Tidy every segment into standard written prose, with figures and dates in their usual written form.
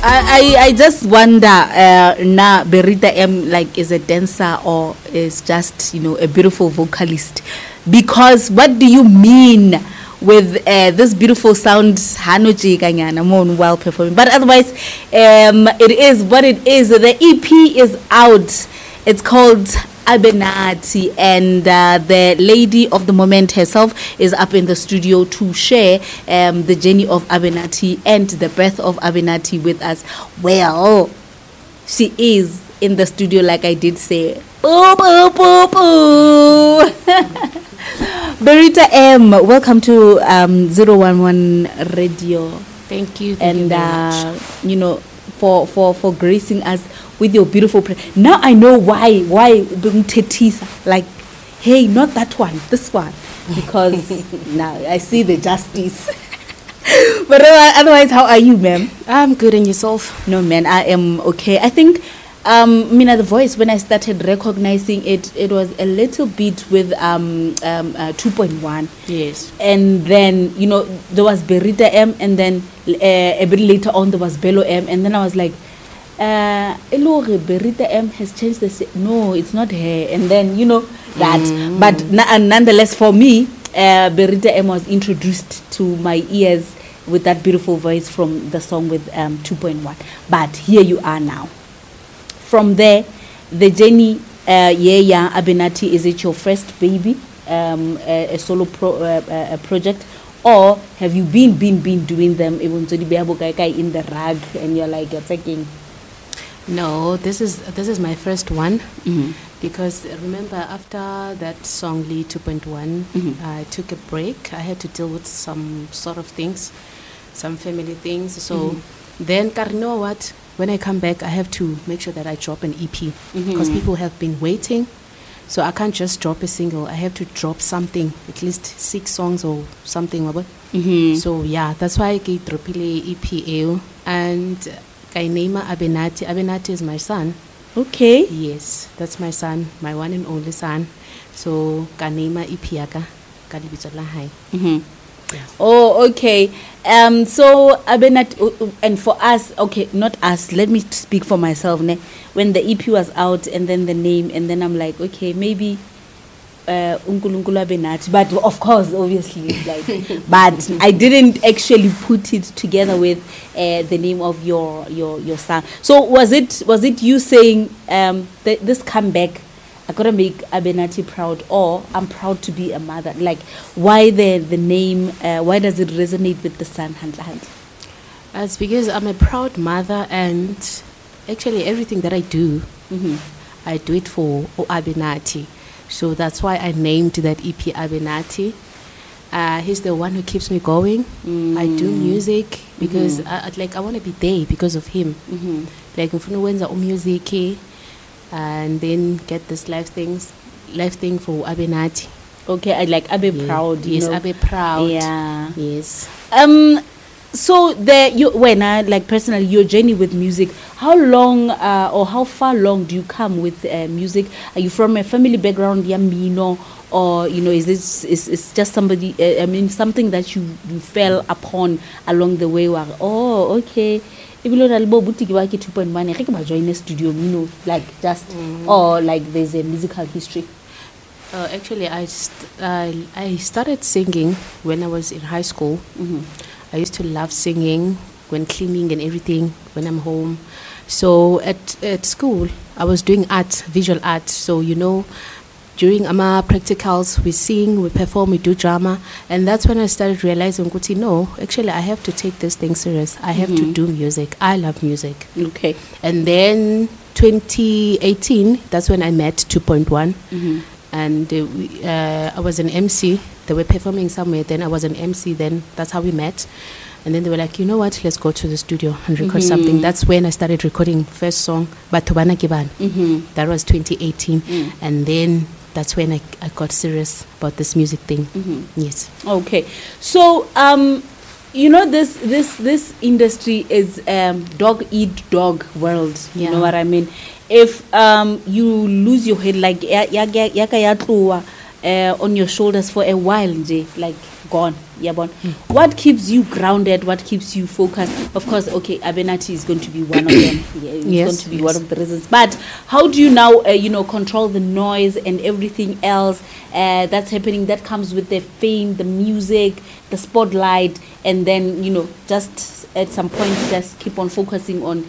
I just wonder, na Berita M like is a dancer or is just a beautiful vocalist? Because what do you mean with this beautiful sound Hanoji Kanyana Mon while performing? But otherwise, it is what it is. The EP is out. It's called Abenati, and the lady of the moment herself is up in the studio to share the journey of Abenati and the birth of Abenati with us. Well, she is in the studio, like I did say. Boo, boo, boo, boo. Berita M, welcome to 011 Radio. Thank you. And for gracing us with your beautiful now I know why Tetisa, like, hey, not that one, this one, because now I see the justice. But otherwise, how are you, ma'am? I'm good, and yourself? No, man, I am okay. I think the voice, when I started recognizing it, it was a little bit with 2.1. Yes. And then there was Berita M, and then a bit later on there was Bello M, and then I was like, Berita M has changed no, it's not her. And then that, but nonetheless, for me, Berita M was introduced to my ears with that beautiful voice from the song with 2.1. But here you are now. From there, the journey, Abenati, is it your first baby, a solo project, or have you been doing them even in the rag, and you're like, you're taking? No, this is my first one, because remember, after that song Lee 2.1, I took a break. I had to deal with some sort of things, some family things. So then, you know what? When I come back, I have to make sure that I drop an EP, because people have been waiting. So I can't just drop a single. I have to drop something, at least 6 songs or something. So yeah, that's why I get Dropile EPL. And I name Abenati. Abenati is my son. Okay. Yes, that's my son, my one and only son. So Kanema Ipiaka Kalibitolahai. Oh, okay. So Abenati, and for us, okay, not us, let me speak for myself. When the EP was out, and then the name, and then I'm like, okay, maybe Unkulunkulu Abenati, but of course, obviously, like, but I didn't actually put it together with the name of your son. So was it you saying this comeback, I gotta make Abenati proud, or I'm proud to be a mother? Like, why the name? Why does it resonate with the son? It's because I'm a proud mother, and actually everything that I do, I do it for Abenati. So that's why I named that EP Abenati. He's the one who keeps me going. I do music because I want to be there because of him. Like, if music, and then get this life thing for Abenati. Okay, I like Abe proud. Yes, Abe proud. Yeah. Yes. So personally, your journey with music, how long or how far along do you come with music? Are you from a family background, Yamino, or is this is just somebody? Something that you fell upon along the way? Where, oh, okay. Even though Albo Boutique 2.1, I think I join a studio, like just or like there's a musical history. Actually, I started singing when I was in high school. I used to love singing when cleaning and everything, when I'm home. So at school, I was doing art, visual art. So, during our practicals, we sing, we perform, we do drama. And that's when I started realizing, no, actually, I have to take this thing serious. I have to do music. I love music. Okay. And then 2018, that's when I met 2.1. And I was an MC. They were performing somewhere. Then I was an MC. Then that's how we met. And then they were like, you know what? Let's go to the studio and record something. That's when I started recording first song, Batubana Kiban. That was 2018. And then that's when I got serious about this music thing. Yes. Okay. So, this industry is dog eat dog world. You know what I mean? If you lose your head, like on your shoulders for a while, like gone. What keeps you grounded? What keeps you focused? Of course, okay, Abenati is going to be one of them. It's going to be one of the reasons. But how do you now, control the noise and everything else that's happening, that comes with the fame, the music, the spotlight, and then, just at some point, just keep on focusing on,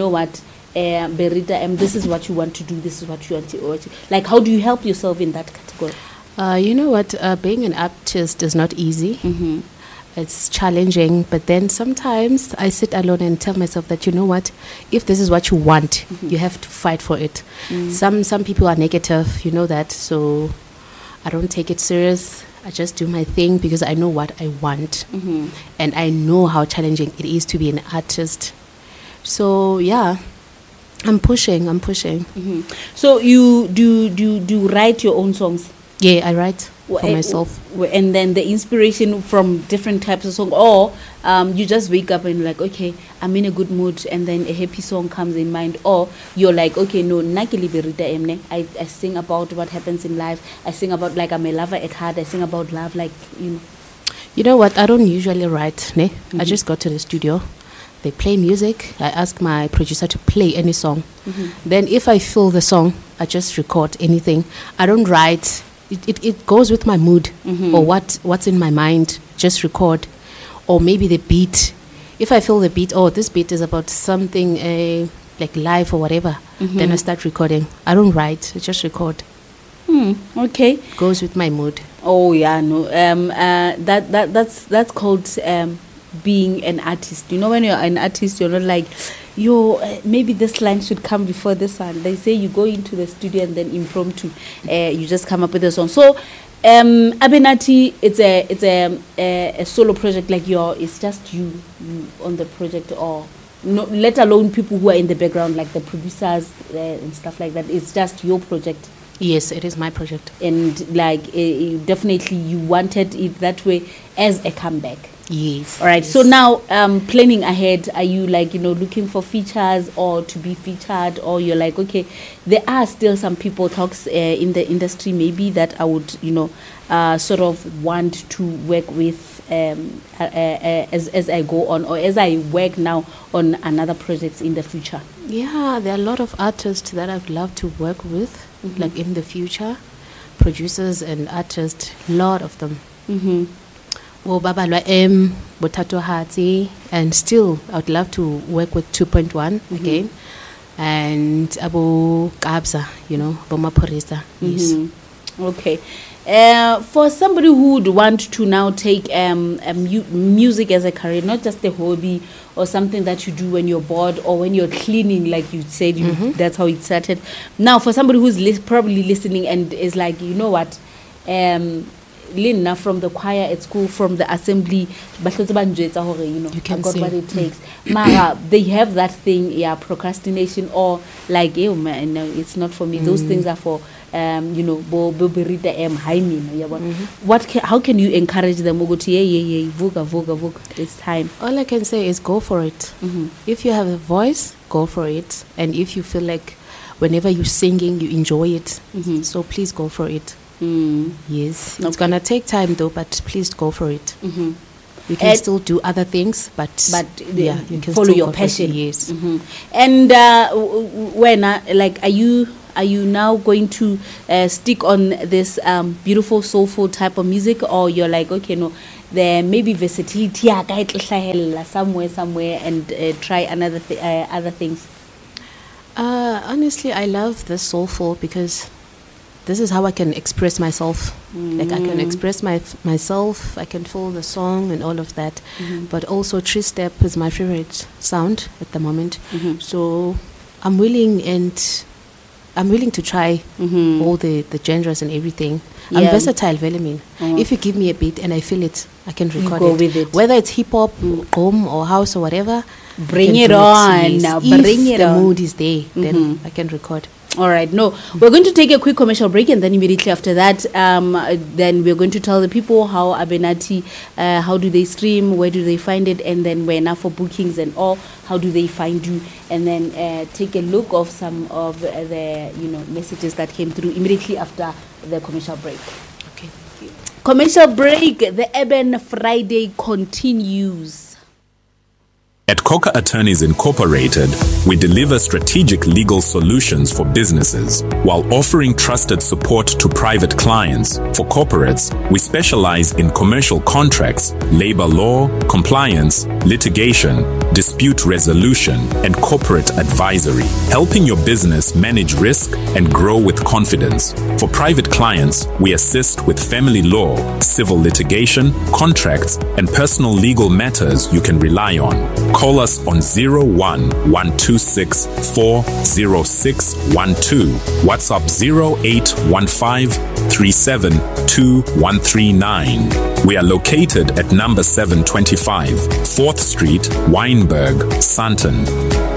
Berita, this is what you want to do, this is what you want to, like, how do you help yourself in that category? You know what? Being an artist is not easy. Mm-hmm. It's challenging, but then sometimes I sit alone and tell myself that, you know what, if this is what you want, you have to fight for it. Some people are negative, you know that, so I don't take it serious. I just do my thing because I know what I want, and I know how challenging it is to be an artist. So yeah, I'm pushing. So you do write your own songs? Yeah, I write for myself. And then the inspiration from different types of songs, or you just wake up and like, okay, I'm in a good mood, and then a happy song comes in mind, or you're like, okay, no, nakili berita emne. I sing about what happens in life. I sing about, like, I'm a lover at heart. I sing about love, like, You know what? I don't usually write, ne? I just go to the studio. They play music. I ask my producer to play any song. Then if I feel the song, I just record anything. I don't write. It goes with my mood or what's in my mind. Just record. Or maybe the beat. If I feel the beat, this beat is about something like life or whatever, then I start recording. I don't write. I just record. Okay. Goes with my mood. Oh yeah, no. That's called being an artist. When you're an artist, you're not like, maybe this line should come before this one. They say you go into the studio and then impromptu, you just come up with a song. So, Abenati, it's a solo project, like it's just you on the project, or no, let alone people who are in the background, like the producers and stuff like that. It's just your project. Yes, it is my project. And like definitely you wanted it that way as a comeback. Yes. All right. Yes. So now, planning ahead, are you like, looking for features or to be featured, or you're like, okay, there are still some people talks in the industry maybe that I would, sort of want to work with as I go on, or as I work now on another projects in the future? Yeah, there are a lot of artists that I'd love to work with, like in the future, producers and artists, a lot of them. Babalwa M, Botato Hati, and still I would love to work with 2.1 again, and Abu Kabza, Boma Porista. Yes. Okay. For somebody who would want to now take music as a career, not just a hobby or something that you do when you're bored or when you're cleaning, like you said, that's how it started. Now, for somebody who's probably listening and is like, you know what, Lina from the choir at school, from the assembly, you can I've got sing. what it takes. Mara, they have that thing, procrastination, or like, man, no, it's not for me. Those things are for, how can you encourage them? Voga, it's time. All I can say is go for it. If you have a voice, go for it. And if you feel like whenever you're singing, you enjoy it, so please go for it. Yes, it's gonna take time though, but please go for it. You can still do other things, but yeah, you can follow still your go for it. passion. Yes. And when like, are you now going to stick on this beautiful soulful type of music, or you're like, okay, no, there may be versatility somewhere and try other things? Honestly, I love the soulful because this is how I can express myself. Like I can express myself, I can feel the song and all of that. But also Tree Step is my favorite sound at the moment. So I'm willing to try all the genres and everything. I'm versatile, Velemin. If you give me a beat and I feel it, I can record go it. with it. Whether it's hip hop, home or house or whatever, Bring I it can do on Yes. now, If bring it the on. mood is there, then I can record. All right, no, we're going to take a quick commercial break, and then immediately after that, then we're going to tell the people how Abenati, how do they stream, where do they find it, and then we're now for bookings and all, how do they find you, and then take a look of some of the messages that came through immediately after the commercial break. Okay. Commercial break. The Urban Friday continues. At Coca Attorneys Incorporated, we deliver strategic legal solutions for businesses while offering trusted support to private clients. For corporates, we specialize in commercial contracts, labor law, compliance, litigation, dispute resolution, and corporate advisory, helping your business manage risk and grow with confidence. For private clients, we assist with family law, civil litigation, contracts, and personal legal matters you can rely on. Call us on 01-126-40612, WhatsApp 0815-372139. We are located at number 725, 4th Street, Wynberg, Sandton.